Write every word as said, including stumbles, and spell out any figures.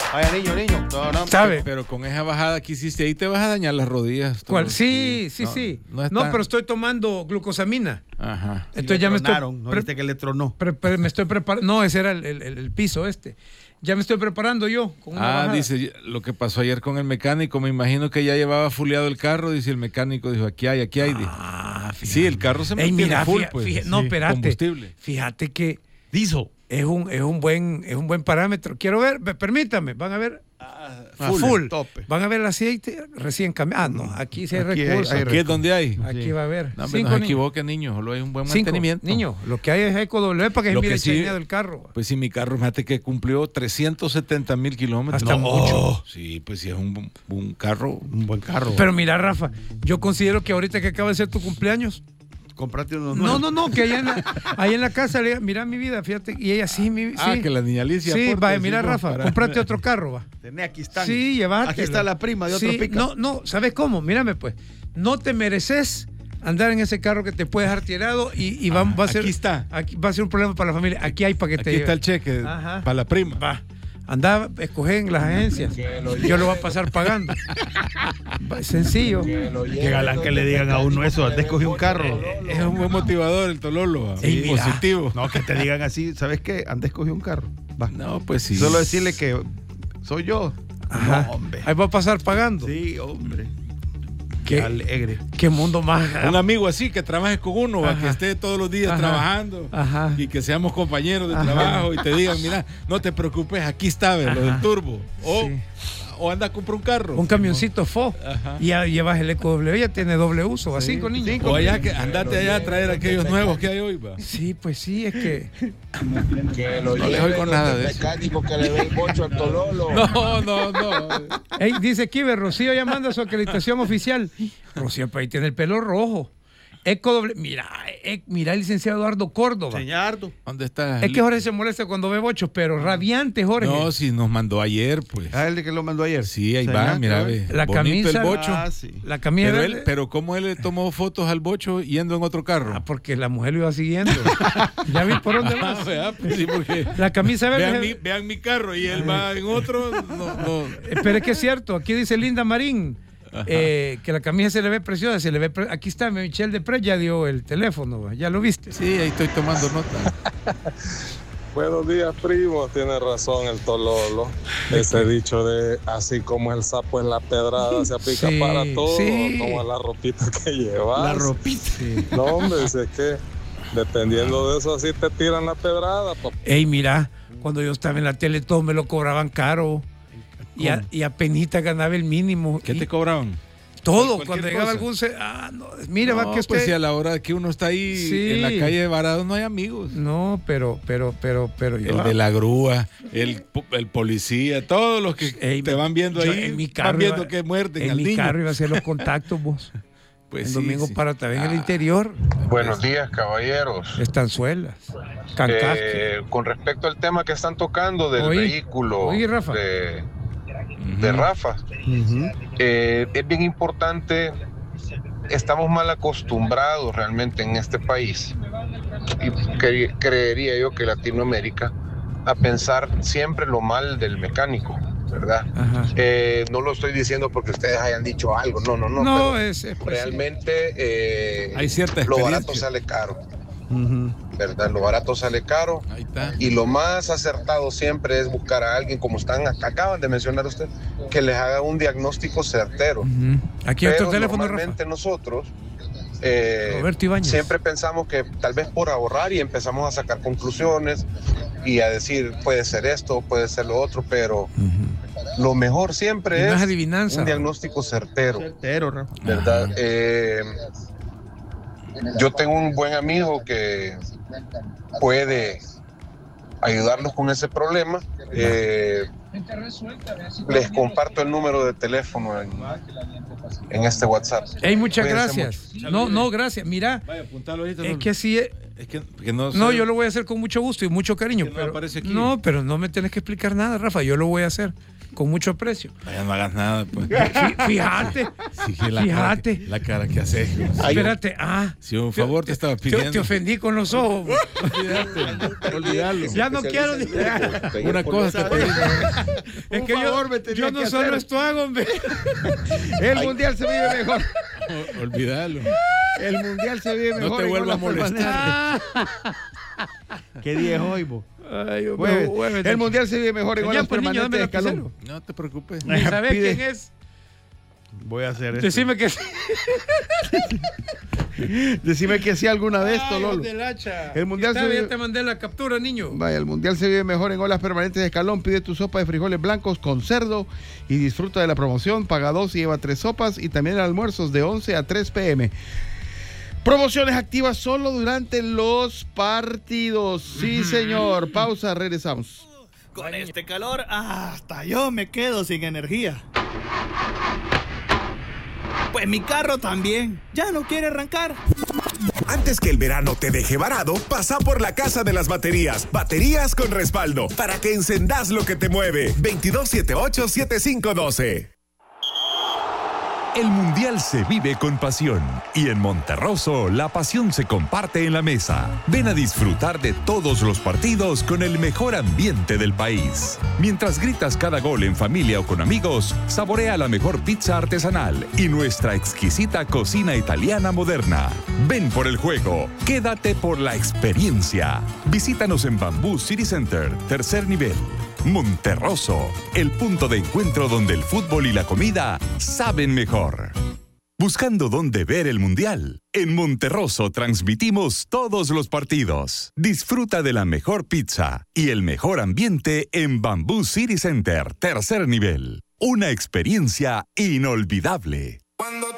Vaya, niño, niño. No, no, ¿Sabe? Pero con esa bajada que hiciste ahí te vas a dañar las rodillas. ¿Cuál? todo. Sí, sí, No, sí. No, No, está- pero estoy tomando glucosamina. Ajá. Entonces le ya me estoy. tronaron, ¿no pre- viste que le tronó? pre- pre- me estoy preparando. No, ese era el, el- el- el piso este. Ya me estoy preparando yo. Con una Ah, bajada. dice, lo que pasó ayer con el mecánico, me imagino que ya llevaba fuleado el carro, dice el mecánico, dijo, aquí hay, aquí hay. dijo. Ah, fíjate. Sí, el carro se Ey, mantiene mira, full, fija- pues. fija- no, Sí, espérate. combustible. Fíjate que Diesel. es un, es un buen, es un buen parámetro. Quiero ver, pe- permítame, van a ver. Ah, Full, full. tope. Van a ver el aceite recién cambiado. Ah, no, aquí sí hay Aquí hay- recursos. hay Aquí es donde hay. Aquí Sí. va a haber. No, hombre, Cinco no se niños. equivoque, niño, solo hay un buen Cinco mantenimiento. niños. Lo que hay es Eco W para que se Lo mire que el sí- chaineo del carro. Pues sí, mi carro, fíjate que cumplió trescientos setenta mil kilómetros. Hasta mucho. Sí, pues sí, es un, un carro. Un buen carro. Pero mira, Rafa, yo considero que ahorita que acaba de ser tu cumpleaños, Comprate unos no, nuevos. no, no, que allá en la, allá en la casa, le, mira mi vida, fíjate, y ella sí, mi, sí. Ah, que la niña Alicia. Sí, aporta, va, sí, mira, no, Rafa, para- comprate otro carro, va. Tenés, aquí están. Sí, llevate. Aquí está la prima de otro Sí, pica. No, no, ¿sabes cómo? Mírame, pues, no te mereces andar en ese carro que te puede dejar tirado y, y va, Ah, va a ser. aquí está. Aquí va a ser un problema para la familia. Aquí hay para que te Aquí está el lleve. cheque Ajá. para la prima. Va. Anda, escoge en las agencias. Yo lo voy a pasar pagando. Va, es sencillo. Qué galán que le digan a uno eso. Antes escogí un carro. Es un buen motivador el Tololo. va. Ey, mira. Positivo. No, que te digan así. ¿Sabes qué? Antes escogí un carro. Va. No, pues sí. Solo decirle que soy yo. Ajá. No, hombre. Ahí va a pasar pagando. Sí, hombre. Qué- Qué alegre. Qué mundo más. Un amigo así que trabaje con uno, va, Ajá. que esté todos los días Ajá. trabajando Ajá. y que seamos compañeros de Ajá. trabajo y te digan, mira, no te preocupes, aquí está, ve, lo Ajá. del turbo. O, Sí. o anda a comprar un carro. Un camioncito F O. Ajá. Y ya llevas el Eco W, ya tiene doble uso. A cinco niños. O allá que andate allá a traer aquellos nuevos que hay hoy, va. Sí, pues sí, es que. Que lo No les oigo nada de eso. mecánico que le ve el bocho al Tololo. No, no, no. Ey, dice Kiber, Rocío ya manda su acreditación oficial. Rocío, pues ahí tiene el pelo rojo. Eco doble. Mira, eh, mira el licenciado Eduardo Córdoba. Señardo. ¿Dónde está? Es que Jorge se molesta cuando ve bochos, pero radiante, Jorge. No, si nos mandó ayer, pues. Ah, el de que lo mandó ayer. Sí, ahí Señor, va, mira, ¿qué ve. La Bonito camisa- el bocho. Ah, sí. La camisa. Pero él, pero cómo él le tomó fotos al bocho yendo en otro carro. Ah, porque la mujer lo iba siguiendo. ¿Ya vi por dónde Ah, vas? vea, pues sí, porque La camisa verde. vean mi, vean mi carro y él va en otro. No, no. Eh, Pero es que es cierto, aquí dice Linda Marín eh, que la camisa se le ve preciosa, se le ve pre- aquí está Michelle Desprez, ya dio el teléfono, va, ya lo viste. Sí, ahí estoy tomando nota. Buenos días, primo. Tiene razón el Tololo. Ese dicho de así como el sapo en la pedrada se aplica Sí, para todo, sí. como la ropita que llevas. La ropita. No, hombre, si es que dependiendo de eso, así te tiran la pedrada, papá. Ey, mira, cuando yo estaba en la tele todos me lo cobraban caro y, a, y apenita ganaba el mínimo. ¿Qué y te cobraban? todo, cualquier cuando llegaba cosa? algún... se- ah, no, mire, va No, que usted... pues si a la hora que uno está ahí Sí. en la calle de Varado no hay amigos. No, pero, pero, pero, pero yo... El de la grúa, el, po- el policía, todos los que Ey, te van viendo yo ahí, en mi carro van viendo iba- que muerden En al mi niño. carro iba a hacer los contactos, vos. Pues el sí, domingo sí. para también en el Ah. interior, Buenos días, caballeros. estanzuelas, cancasque. Eh, con respecto al tema que están tocando del Oye, vehículo oye, Rafa. de, de Rafa, eh, es bien importante. Estamos mal acostumbrados realmente en este país, y cre- creería yo que Latinoamérica, a pensar siempre lo mal del mecánico, ¿verdad? Ajá. Eh, no lo estoy diciendo porque ustedes hayan dicho algo, no, no, no. No, pero es, es pues, realmente eh, Hay cierta lo experiencia. barato sale caro, ¿verdad? Lo barato sale caro. Ahí está. Y lo más acertado siempre es buscar a alguien, como están acaban de mencionar usted, que les haga un diagnóstico certero. Ujú. Aquí hay Pero otro teléfono, Rafa. normalmente nosotros eh, Roberto Ibáñez. siempre pensamos que tal vez por ahorrar y empezamos a sacar conclusiones y a decir puede ser esto, puede ser lo otro, pero Ujú. lo mejor Y siempre no es es adivinanza. un diagnóstico certero, Certero, Rafa. ¿verdad? Eh, yo tengo un buen amigo que puede ayudarlos con ese problema. Eh, les comparto el número de teléfono en, en este WhatsApp. Ey, muchas Cuídense gracias. No, no, gracias. Mira, Vaya, apuntalo ahorita. es no- que así es. es que, que no, No, sé. yo lo voy a hacer con mucho gusto y mucho cariño. Que no pero, aparece aquí. no, pero no me tenés que explicar nada, Rafa. Yo lo voy a hacer con mucho aprecio. Vaya, no hagas nada, pues. Fí- Fíjate. Sí, la Fíjate. Cara que, la cara que haces. Espérate. Ah. Si un favor te estaba Te, pidiendo. te ofendí con los ojos. Olvídate, olvídalo. Ya no quiero. ni- Una cosa te pedí. Es Un que favor yo, me tenía yo no que solo hacer. esto hago, hombre. El mundial se vive mejor. O- olvídalo. El mundial se vive No mejor. te en vuelva a olas molestar. permanentes. ¿Qué día es hoy, bo? Ay, hombre, Jueves. jueves. El mundial se vive mejor en Ya, olas pues, niño, permanentes de dame escalón. lapicero. No te preocupes. Ni sabes Pide- quién es. Voy a hacer esto. Decime que sí. Decime que sí alguna vez, Ay, Lolo. del hacha. El mundial Está se bien, vive- te mandé la captura, niño. Vaya, el mundial se vive mejor en olas permanentes de escalón. Pide tu sopa de frijoles blancos con cerdo y disfruta de la promoción. Paga dos y lleva tres sopas y también almuerzos de once a tres pe eme. Promociones activas solo durante los partidos. Sí, señor. Pausa, regresamos. Con este calor, hasta yo me quedo sin energía. Pues mi carro también, ya no quiere arrancar. Antes que el verano te deje varado, pasa por la Casa de las Baterías. Baterías con respaldo, para que encendas lo que te mueve. veintidós setenta y ocho setenta y cinco doce. El Mundial se vive con pasión y en Monterroso la pasión se comparte en la mesa. Ven a disfrutar de todos los partidos con el mejor ambiente del país. Mientras gritas cada gol en familia o con amigos, saborea la mejor pizza artesanal y nuestra exquisita cocina italiana moderna. Ven por el juego, quédate por la experiencia. Visítanos en Bamboo City Center, tercer nivel. Monterroso, el punto de encuentro donde el fútbol y la comida saben mejor. Buscando dónde ver el Mundial, en Monterroso transmitimos todos los partidos. Disfruta de la mejor pizza y el mejor ambiente en Bamboo City Center, tercer nivel. Una experiencia inolvidable. Cuando